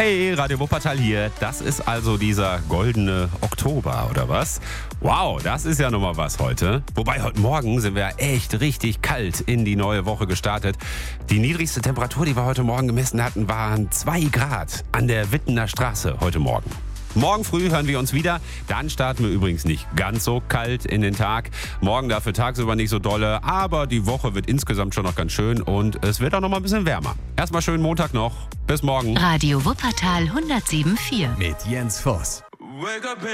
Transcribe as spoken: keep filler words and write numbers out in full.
Hey, Radio Wuppertal hier. Das ist also dieser goldene Oktober, oder was? Wow, das ist ja nochmal was heute. Wobei, heute Morgen sind wir echt richtig kalt in die neue Woche gestartet. Die niedrigste Temperatur, die wir heute Morgen gemessen hatten, waren zwei Grad an der Wittener Straße heute Morgen. Morgen früh hören wir uns wieder. Dann starten wir übrigens nicht ganz so kalt in den Tag. Morgen dafür tagsüber nicht so dolle, aber die Woche wird insgesamt schon noch ganz schön und es wird auch noch mal ein bisschen wärmer. Erstmal schönen Montag noch. Bis morgen. Radio Wuppertal hundertsieben Komma vier Mit Jens Voss.